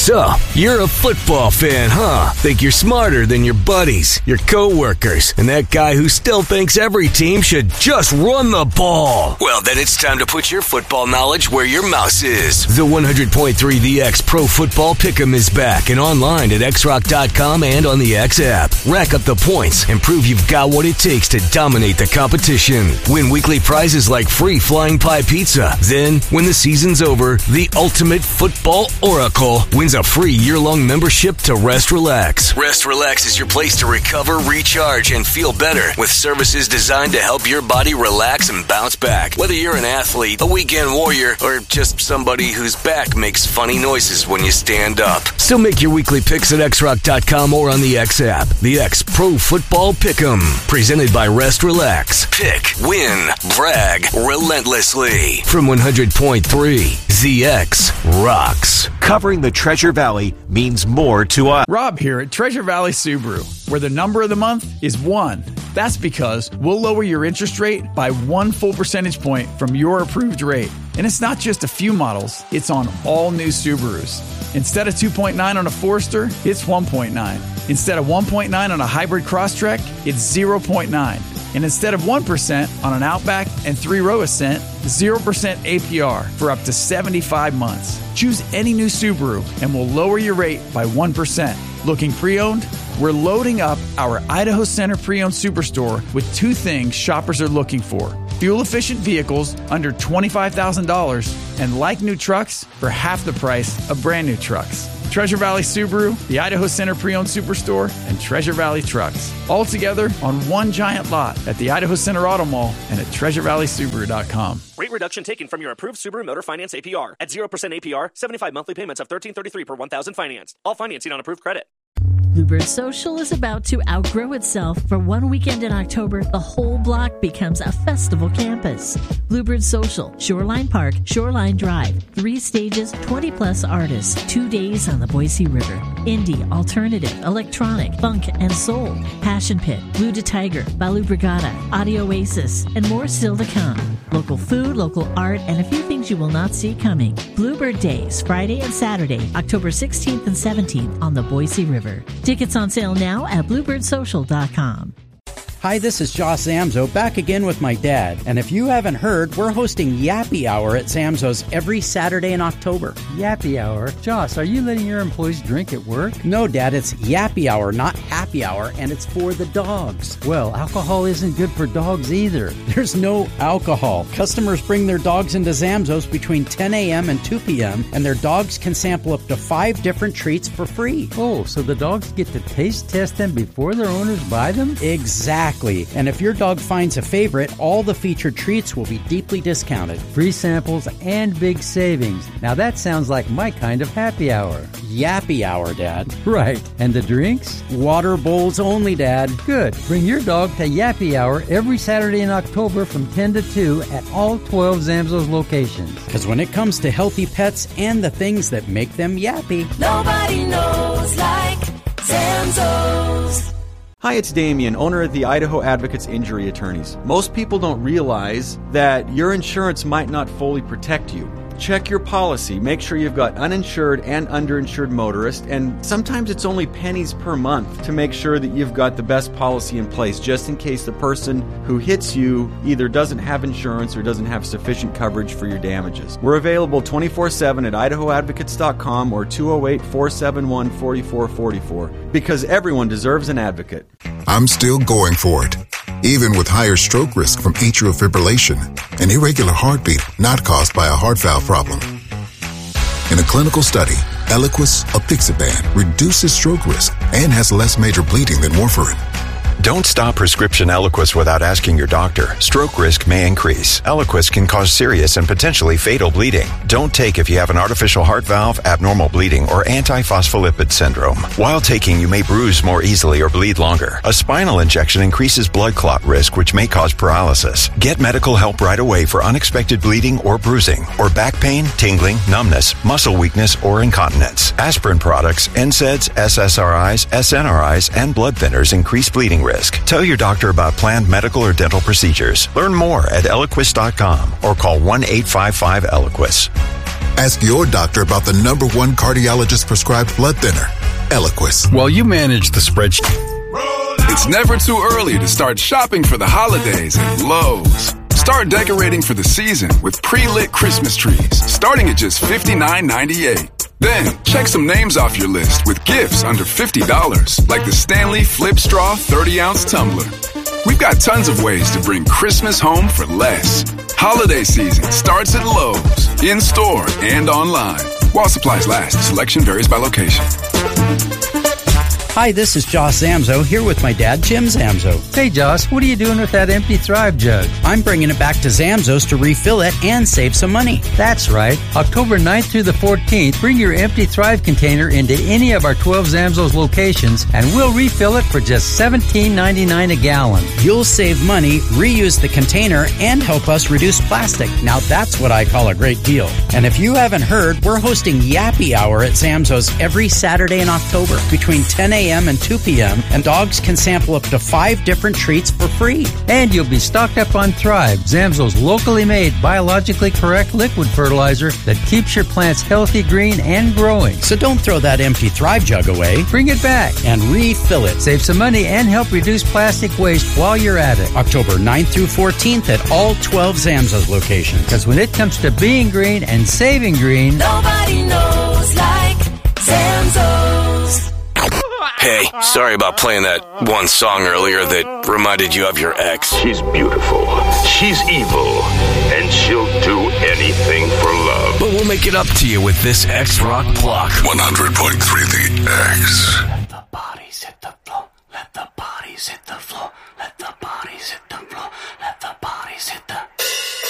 So, you're a football fan, huh? Think you're smarter than your buddies, your coworkers, and that guy who still thinks every team should just run the ball. Well, then it's time to put your football knowledge where your mouse is. The 100.3 The X Pro Football Pick'em is back and online at xrock.com and on the X app. Rack up the points and prove you've got what it takes to dominate the competition. Win weekly prizes like free flying pie pizza. Then, when the season's over, the ultimate football oracle wins a free year-long membership to Rest Relax. Rest Relax is your place to recover, recharge, and feel better with services designed to help your body relax and bounce back. Whether you're an athlete, a weekend warrior, or just somebody whose back makes funny noises when you stand up. So make your weekly picks at xrock.com or on the X app. The X Pro Football Pick'em, presented by Rest Relax. Pick, win, brag relentlessly. From 100.3 ZX Rocks. Covering the Treasure Valley means more to us. Rob here at Treasure Valley Subaru, where the number of the month is 1. That's because we'll lower your interest rate by 1 full percentage point from your approved rate. And it's not just a few models, it's on all new Subarus. Instead of 2.9 on a Forester, it's 1.9. Instead of 1.9 on a hybrid Crosstrek, it's 0.9. And instead of 1% on an Outback and 3-row Ascent, 0% APR for up to 75 months. Choose any new Subaru and we'll lower your rate by 1%. Looking pre-owned? We're loading up our Idaho Center Pre-Owned Superstore with 2 things shoppers are looking for. Fuel-efficient vehicles under $25,000 and like new trucks for half the price of brand new trucks. Treasure Valley Subaru, the Idaho Center Pre-Owned Superstore, and Treasure Valley Trucks. All together on one giant lot at the Idaho Center Auto Mall and at TreasureValleySubaru.com. Rate reduction taken from your approved Subaru Motor Finance APR. At 0% APR, 75 monthly payments of $1,333 per $1,000 financed. All financing on approved credit. Bluebird Social is about to outgrow itself. For one weekend in October, the whole block becomes a festival campus. Bluebird Social, Shoreline Park, Shoreline Drive, 3 stages, 20-plus artists, 2 days on the Boise River. Indie, alternative, electronic, funk, and soul. Passion Pit, Blue to Tiger, Balu Brigada, Audio Oasis, and more still to come. Local food, local art, and a few things you will not see coming. Bluebird Days, Friday and Saturday, October 16th and 17th on the Boise River. Tickets on sale now at BluebirdSocial.com. Hi, this is Joss Zamzo, back again with my dad. And if you haven't heard, we're hosting Yappy Hour at Zamzo's every Saturday in October. Yappy Hour? Joss, are you letting your employees drink at work? No, Dad, it's Yappy Hour, not Happy Hour, and it's for the dogs. Well, alcohol isn't good for dogs either. There's no alcohol. Customers bring their dogs into Zamzo's between 10 a.m. and 2 p.m., and their dogs can sample up to 5 different treats for free. Oh, so the dogs get to taste test them before their owners buy them? Exactly. And if your dog finds a favorite, all the featured treats will be deeply discounted. Free samples and big savings. Now that sounds like my kind of happy hour. Yappy Hour, Dad. Right. And the drinks? Water bowls only, Dad. Good. Bring your dog to Yappy Hour every Saturday in October from 10 to 2 at all 12 Zamzo's locations. Because when it comes to healthy pets and the things that make them yappy, nobody knows like Zamzo's. Hi, it's Damien, owner of the Idaho Advocates Injury Attorneys. Most people don't realize that your insurance might not fully protect you. Check your policy. Make sure you've got uninsured and underinsured motorists, and sometimes it's only pennies per month to make sure that you've got the best policy in place, just in case the person who hits you either doesn't have insurance or doesn't have sufficient coverage for your damages. We're available 24/7 at idahoadvocates.com or 208-471-4444, because everyone deserves an advocate. I'm still going for it, even with higher stroke risk from atrial fibrillation, an irregular heartbeat not caused by a heart valve problem. In a clinical study, Eliquis apixaban reduces stroke risk and has less major bleeding than warfarin. Don't stop prescription Eliquis without asking your doctor. Stroke risk may increase. Eliquis can cause serious and potentially fatal bleeding. Don't take if you have an artificial heart valve, abnormal bleeding, or antiphospholipid syndrome. While taking, you may bruise more easily or bleed longer. A spinal injection increases blood clot risk, which may cause paralysis. Get medical help right away for unexpected bleeding or bruising, or back pain, tingling, numbness, muscle weakness, or incontinence. Aspirin products, NSAIDs, SSRIs, SNRIs, and blood thinners increase bleeding risk. Tell your doctor about planned medical or dental procedures. Learn more at Eliquis.com or call 1-855-ELIQUIS. Ask your doctor about the #1 cardiologist-prescribed blood thinner, Eliquis. While you manage the spreadsheet, it's never too early to start shopping for the holidays at Lowe's. Start decorating for the season with pre-lit Christmas trees, starting at just $59.98. Then, check some names off your list with gifts under $50, like the Stanley Flip Straw 30-ounce tumbler. We've got tons of ways to bring Christmas home for less. Holiday season starts at Lowe's, in-store and online. While supplies last, selection varies by location. Hi, this is Joss Zamzo, here with my dad, Jim Zamzo. Hey, Joss, what are you doing with that empty Thrive jug? I'm bringing it back to Zamzo's to refill it and save some money. That's right. October 9th through the 14th, bring your empty Thrive container into any of our 12 Zamzo's locations, and we'll refill it for just $17.99 a gallon. You'll save money, reuse the container, and help us reduce plastic. Now that's what I call a great deal. And if you haven't heard, we're hosting Yappy Hour at Zamzo's every Saturday in October between 10 a.m. and 2 p.m., and dogs can sample up to 5 different treats for free. And you'll be stocked up on Thrive, Zamzo's locally made, biologically correct liquid fertilizer that keeps your plants healthy, green, and growing. So don't throw that empty Thrive jug away. Bring it back and refill it. Save some money and help reduce plastic waste while you're at it. October 9th through 14th at all 12 Zamzo's locations. Because when it comes to being green and saving green, nobody knows like Zamzo's. Hey, sorry about playing that one song earlier that reminded you of your ex. She's beautiful, she's evil, and she'll do anything for love. But we'll make it up to you with this X Rock Block. 100.3 The X.